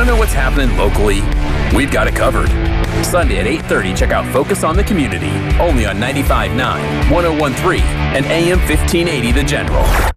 Want to know what's happening locally? We've got it covered. Sunday at 8:30, check out Focus on the Community, only on 95.9, 101.3, and AM 1580 The General.